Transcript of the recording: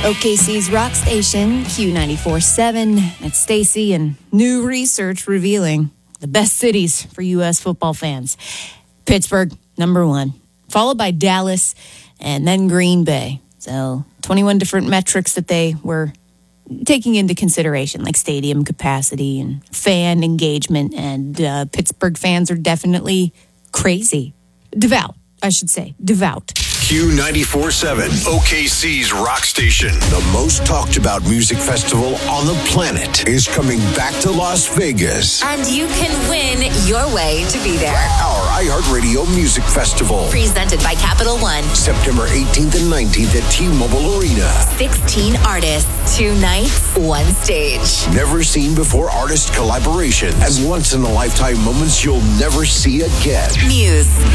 OKC's rock station, Q94.7. It's Stacy, and new research revealing the best cities for U.S. football fans. Pittsburgh, number one, followed by Dallas, and then Green Bay. So 21 different metrics that they were taking into consideration, like stadium capacity and fan engagement. And Pittsburgh fans are definitely crazy. Devout, I should say. Devout. Q94.7, OKC's rock station. The most talked about music festival on the planet is coming back to Las Vegas. And you can win your way to be there. Our iHeartRadio Music Festival. Presented by Capital One. September 18th and 19th at T-Mobile Arena. 16 artists, 2 nights, 1 stage. Never seen before artist collaboration and once-in-a-lifetime moments you'll never see again. Muse,